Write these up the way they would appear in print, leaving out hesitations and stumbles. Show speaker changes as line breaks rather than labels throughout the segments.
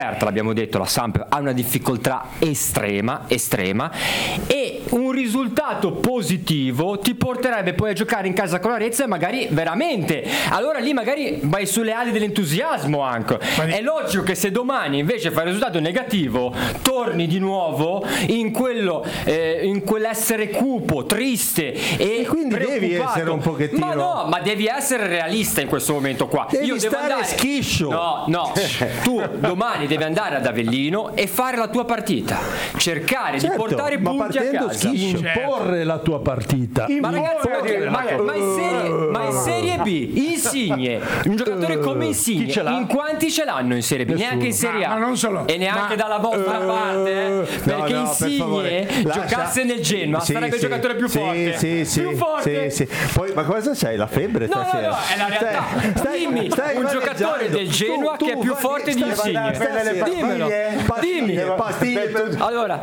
l'abbiamo detto, la Samp ha una difficoltà estrema, e un risultato positivo ti porterebbe poi a giocare in casa con l'Arezzo e magari veramente, allora lì magari vai sulle ali dell'entusiasmo anche. È logico che se domani invece fai un risultato negativo torni di nuovo in quello, in quell'essere cupo, triste e
quindi devi essere un pochettino,
ma devi essere realista in questo momento qua.
Devo andare schiscio.
No, tu domani devi andare ad Avellino e fare la tua partita, cercare di portare punti a casa,
imporre la tua partita.
Ma ragazzi, ma in Serie B Insigne, un giocatore come Insigne, in quanti ce l'hanno in Serie B? Neanche in Serie A,
ma non solo,
e neanche dalla vostra parte, perché Insigne giocasse nel Genoa sarebbe il giocatore più forte.
Più forte. Poi, ma cosa c'hai? La febbre stasera?
No, è la realtà. Dimmi un giocatore del Genoa che è più forte di Insigne. Dimmi. Allora,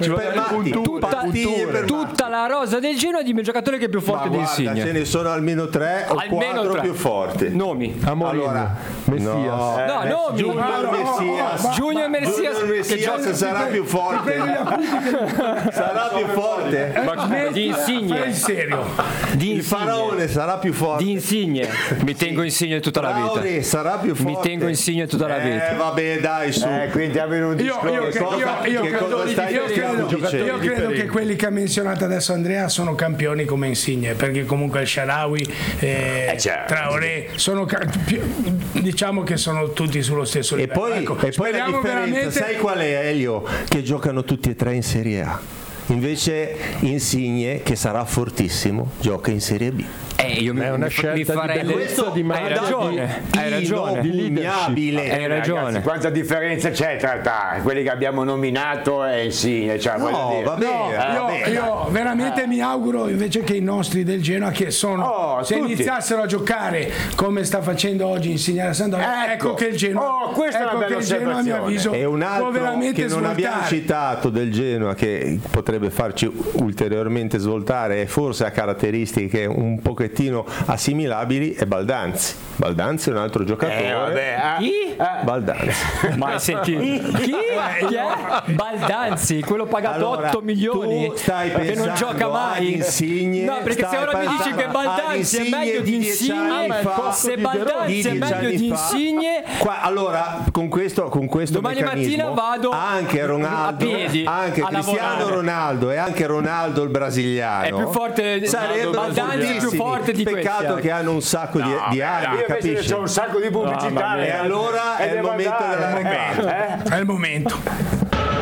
tutta la rosa del Genoa, dimmi un giocatore che è più forte di Insigne.
Ce ne sono almeno 3 o 4 più forti.
Nomi.
Allora,
Messias.
Nomi. Junior Messias che gioca,
sarà più forte. Sarà più forte.
Di Insigne.
In serio.
Il faraone sarà più forte.
Di Insigne. Mi tengo Insigne tutta la vita.
Sarà più forte.
Mi tengo Insigne tutta la vita.
Vabbè, dai, su.
Quindi avevo un discorso.
Io credo che quelli che ha menzionato adesso Andrea sono campioni come Insigne, perché comunque il Shaarawy, Traoré sono diciamo che sono tutti sullo stesso livello.
E poi la differenza, veramente... sai qual è, Elio? Che giocano tutti e 3 in Serie A. Invece Insigne, che sarà fortissimo, gioca in Serie B.
È una scelta di bellezza, di
hai ragione,
di leadership.
Hai ragione.
Ragazzi, quanta differenza c'è tra quelli che abbiamo nominato e Insigne? Cioè,
io veramente mi auguro invece che i nostri del Genoa, che sono se
tutti
iniziassero a giocare come sta facendo oggi Insigne Alessandro, ecco che il Genoa,
questa è una bella
a mio avviso
è un altro
può veramente
che non abbiamo citato del Genoa, che potrebbe farci ulteriormente svoltare e forse ha caratteristiche un pochettino assimilabili, è Baldanzi. Baldanzi è un altro giocatore.
Chi?
Baldanzi.
Mai sentito? Chi? Baldanzi, quello pagato 8 milioni, che non gioca mai.
Insigne,
no, perché se ora mi dici che Baldanzi è meglio di Insigne, se Baldanzi è meglio di Insigne,
allora con questo
domani mattina vado
anche Ronaldo,
a piedi,
anche Cristiano Ronaldo e anche Ronaldo il brasiliano
è più forte, Baldanzi è più forte di
peccato che hanno un sacco di armi, capisci?
C'è un sacco di pubblicità
e allora è il momento della
è il momento.